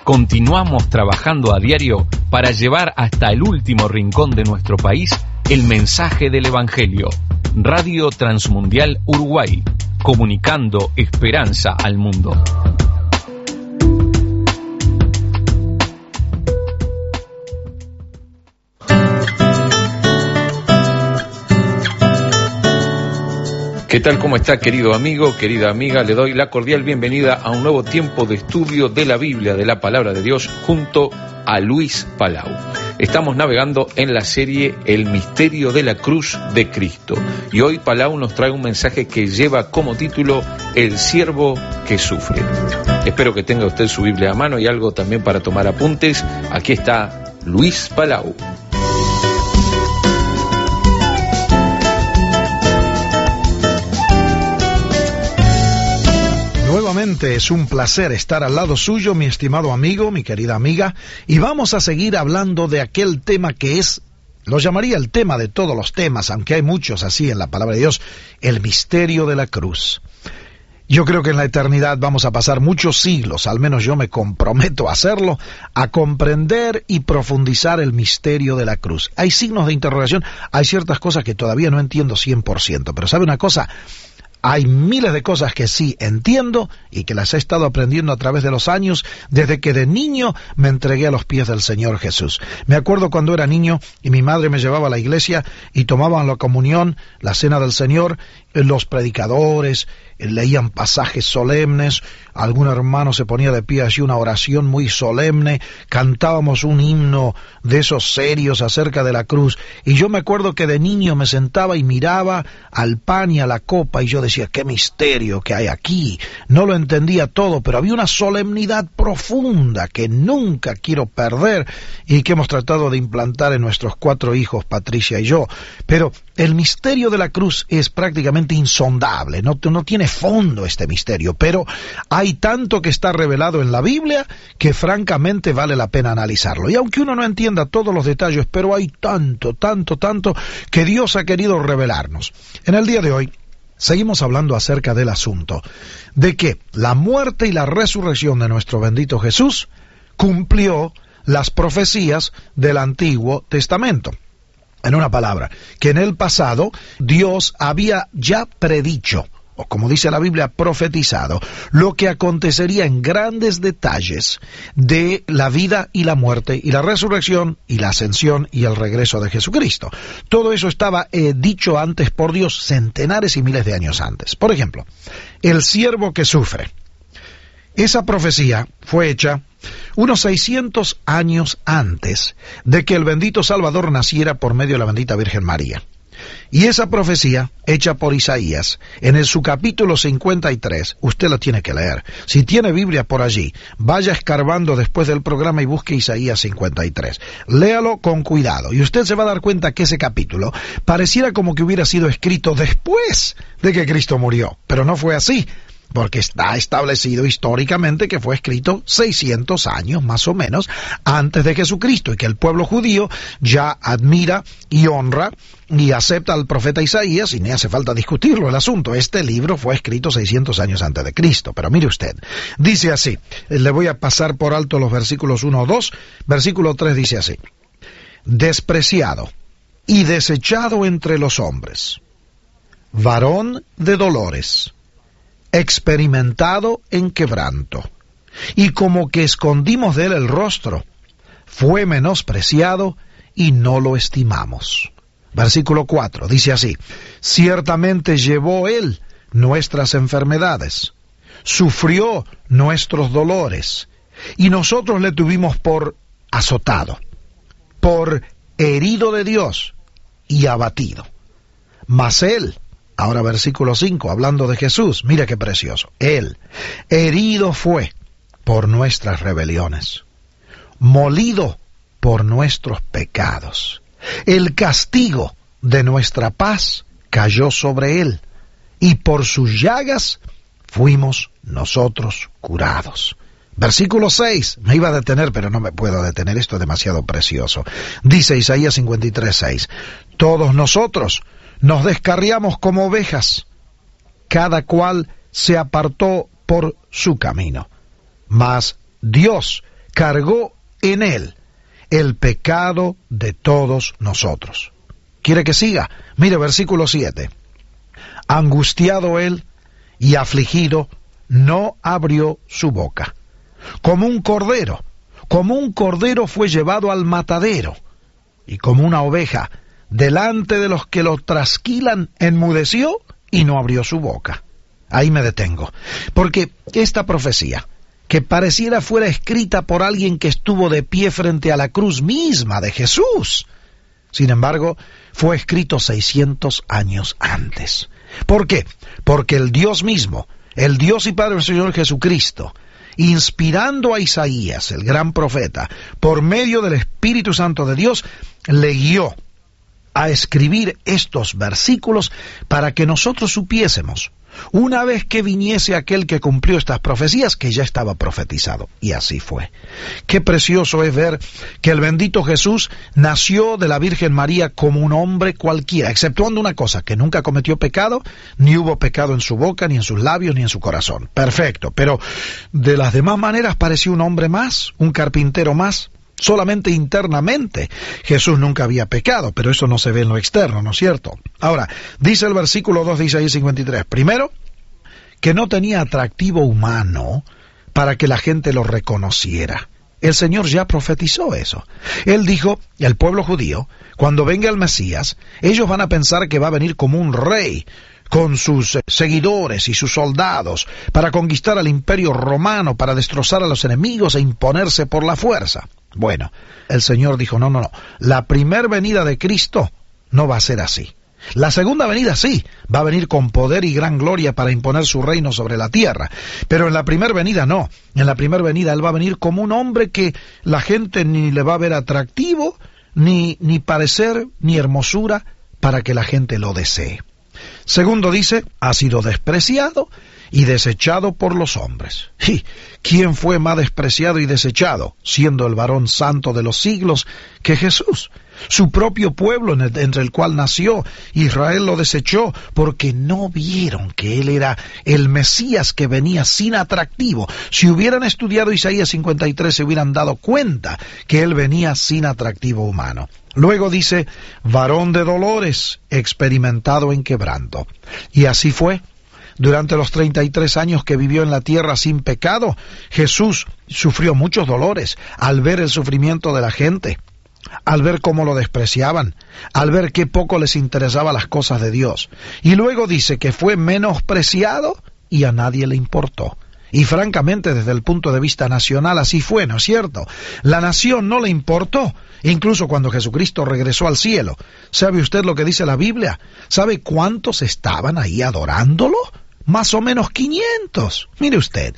Continuamos trabajando a diario para llevar hasta el último rincón de nuestro país el mensaje del Evangelio. Radio Transmundial Uruguay, comunicando esperanza al mundo. ¿Qué tal? ¿Cómo está, querido amigo, querida amiga? Le doy la cordial bienvenida a un nuevo tiempo de estudio de la Biblia, de la Palabra de Dios, junto a Luis Palau. Estamos navegando en la serie El Misterio de la Cruz de Cristo. Y hoy Palau nos trae un mensaje que lleva como título El siervo que sufre. Espero que tenga usted su Biblia a mano y algo también para tomar apuntes. Aquí está Luis Palau. Nuevamente es un placer estar al lado suyo, mi estimado amigo, mi querida amiga, y vamos a seguir hablando de aquel tema que es, lo llamaría el tema de todos los temas, aunque hay muchos así en la palabra de Dios, el misterio de la cruz. Yo creo que en la eternidad vamos a pasar muchos siglos, al menos yo me comprometo a hacerlo, a comprender y profundizar el misterio de la cruz. Hay signos de interrogación, hay ciertas cosas que todavía no entiendo 100%, pero ¿sabe una cosa? Hay miles de cosas que sí entiendo y que las he estado aprendiendo a través de los años, desde que de niño me entregué a los pies del Señor Jesús. Me acuerdo cuando era niño y mi madre me llevaba a la iglesia y tomaban la comunión, la cena del Señor, los predicadores leían pasajes solemnes, algún hermano se ponía de pie allí una oración muy solemne, cantábamos un himno de esos serios acerca de la cruz, y yo me acuerdo que de niño me sentaba y miraba al pan y a la copa, y yo decía, qué misterio que hay aquí. No lo entendía todo, pero había una solemnidad profunda que nunca quiero perder, y que hemos tratado de implantar en nuestros 4 hijos, Patricia y yo. Pero el misterio de la cruz es prácticamente insondable, no tiene fondo este misterio, pero hay tanto que está revelado en la Biblia que francamente vale la pena analizarlo. Y aunque uno no entienda todos los detalles, pero hay tanto que Dios ha querido revelarnos. En el día de hoy seguimos hablando acerca del asunto de que la muerte y la resurrección de nuestro bendito Jesús cumplió las profecías del Antiguo Testamento. En una palabra, que en el pasado Dios había ya predicho, o como dice la Biblia, profetizado, lo que acontecería en grandes detalles de la vida y la muerte y la resurrección y la ascensión y el regreso de Jesucristo. Todo eso estaba dicho antes por Dios centenares y miles de años antes. Por ejemplo, el siervo que sufre. Esa profecía fue hecha unos 600 años antes de que el bendito Salvador naciera por medio de la bendita Virgen María. Y esa profecía, hecha por Isaías, en su capítulo 53, usted la tiene que leer. Si tiene Biblia por allí, vaya escarbando después del programa y busque Isaías 53. Léalo con cuidado, y usted se va a dar cuenta que ese capítulo pareciera como que hubiera sido escrito después de que Cristo murió, pero no fue así, porque está establecido históricamente que fue escrito 600 años más o menos antes de Jesucristo, y que el pueblo judío ya admira y honra y acepta al profeta Isaías, y ni hace falta discutirlo el asunto. Este libro fue escrito 600 años antes de Cristo. Pero mire usted, dice así, le voy a pasar por alto los versículos 1 o 2, versículo 3 dice así: despreciado y desechado entre los hombres, varón de dolores, experimentado en quebranto, y como que escondimos de él el rostro, fue menospreciado y no lo estimamos. Versículo 4 dice así: ciertamente llevó él nuestras enfermedades, sufrió nuestros dolores, y nosotros le tuvimos por azotado, por herido de Dios y abatido. Mas él, ahora versículo 5, hablando de Jesús, mira qué precioso. Él, herido fue por nuestras rebeliones, molido por nuestros pecados. El castigo de nuestra paz cayó sobre él, y por sus llagas fuimos nosotros curados. Versículo 6, me iba a detener, pero no me puedo detener, esto es demasiado precioso. Dice Isaías 53:6, todos nosotros nos descarriamos como ovejas, cada cual se apartó por su camino, mas Dios cargó en él el pecado de todos nosotros. ¿Quiere que siga? Mire, versículo 7. Angustiado él y afligido, no abrió su boca. Como un cordero fue llevado al matadero, y como una oveja delante de los que lo trasquilan, enmudeció y no abrió su boca. Ahí me detengo, porque esta profecía, que pareciera fuera escrita por alguien que estuvo de pie frente a la cruz misma de Jesús, sin embargo, fue escrito 600 años antes. ¿Por qué? Porque el Dios mismo, el Dios y Padre del Señor Jesucristo, inspirando a Isaías, el gran profeta, por medio del Espíritu Santo de Dios, le guió a escribir estos versículos para que nosotros supiésemos, una vez que viniese aquel que cumplió estas profecías, que ya estaba profetizado. Y así fue. Qué precioso es ver que el bendito Jesús nació de la Virgen María como un hombre cualquiera, exceptuando una cosa, que nunca cometió pecado, ni hubo pecado en su boca, ni en sus labios, ni en su corazón. Perfecto. Pero de las demás maneras pareció un hombre más, un carpintero más. Solamente internamente Jesús nunca había pecado, pero eso no se ve en lo externo, ¿no es cierto? Ahora, dice el versículo 2 de Isaías 53, primero, que no tenía atractivo humano para que la gente lo reconociera. El Señor ya profetizó eso. Él dijo, el pueblo judío, cuando venga el Mesías, ellos van a pensar que va a venir como un rey, con sus seguidores y sus soldados, para conquistar al imperio romano, para destrozar a los enemigos e imponerse por la fuerza. Bueno, el Señor dijo, no, la primer venida de Cristo no va a ser así. La segunda venida sí, va a venir con poder y gran gloria para imponer su reino sobre la tierra. Pero en la primera venida no. En la primera venida Él va a venir como un hombre que la gente ni le va a ver atractivo, ni parecer, ni hermosura, para que la gente lo desee. Segundo dice, ha sido despreciado y desechado por los hombres. ¿Y quién fue más despreciado y desechado, siendo el varón santo de los siglos, que Jesús? Su propio pueblo entre el cual nació, Israel lo desechó porque no vieron que Él era el Mesías que venía sin atractivo. Si hubieran estudiado Isaías 53 se hubieran dado cuenta que Él venía sin atractivo humano. Luego dice, varón de dolores, experimentado en quebranto. Y así fue. Durante los 33 años que vivió en la tierra sin pecado, Jesús sufrió muchos dolores al ver el sufrimiento de la gente, al ver cómo lo despreciaban, al ver qué poco les interesaban las cosas de Dios. Y luego dice que fue menospreciado y a nadie le importó. Y francamente, desde el punto de vista nacional, así fue, ¿no es cierto? La nación no le importó, incluso cuando Jesucristo regresó al cielo. ¿Sabe usted lo que dice la Biblia? ¿Sabe cuántos estaban ahí adorándolo? Más o menos 500. Mire usted,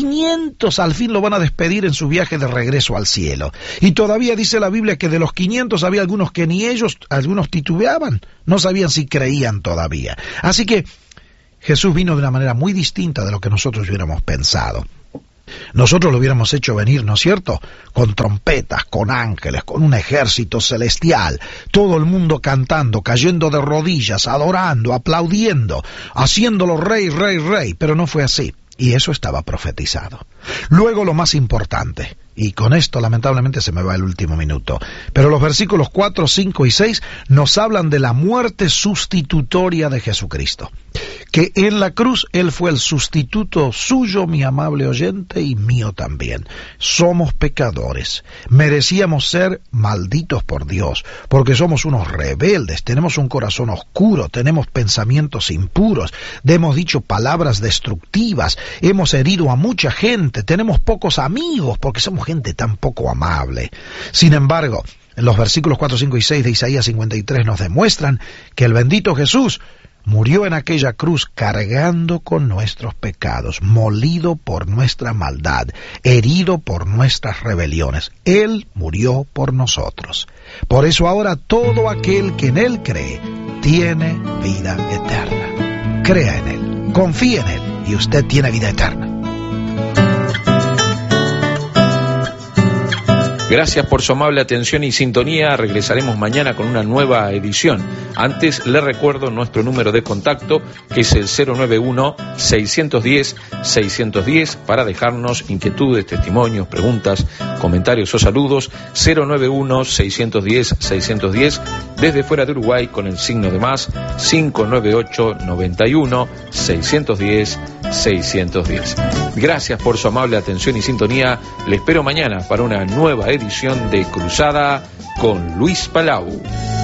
500 al fin lo van a despedir en su viaje de regreso al cielo. Y todavía dice la Biblia que de los 500 había algunos que ni ellos, algunos titubeaban, no sabían si creían todavía. Así que Jesús vino de una manera muy distinta de lo que nosotros hubiéramos pensado. Nosotros lo hubiéramos hecho venir, ¿no es cierto?, con trompetas, con ángeles, con un ejército celestial, todo el mundo cantando, cayendo de rodillas, adorando, aplaudiendo, haciéndolo rey, rey, rey, pero no fue así. Y eso estaba profetizado. Luego lo más importante, y con esto lamentablemente se me va el último minuto, pero los versículos 4, 5 y 6 nos hablan de la muerte sustitutoria de Jesucristo. Que en la cruz Él fue el sustituto suyo, mi amable oyente, y mío también. Somos pecadores, merecíamos ser malditos por Dios, porque somos unos rebeldes, tenemos un corazón oscuro, tenemos pensamientos impuros, hemos dicho palabras destructivas, hemos herido a mucha gente, tenemos pocos amigos, porque somos gente tan poco amable. Sin embargo, los versículos 4, 5 y 6 de Isaías 53 nos demuestran que el bendito Jesús murió en aquella cruz cargando con nuestros pecados, molido por nuestra maldad, herido por nuestras rebeliones. Él murió por nosotros. Por eso ahora todo aquel que en Él cree tiene vida eterna. Crea en Él, confíe en Él y usted tiene vida eterna. Gracias por su amable atención y sintonía. Regresaremos mañana con una nueva edición. Antes, le recuerdo nuestro número de contacto, que es el 091-610-610, para dejarnos inquietudes, testimonios, preguntas, comentarios o saludos. 091-610-610, desde fuera de Uruguay con el signo de más, 598-91-610-610. Gracias por su amable atención y sintonía. Le espero mañana para una nueva edición de Cruzada con Luis Palau.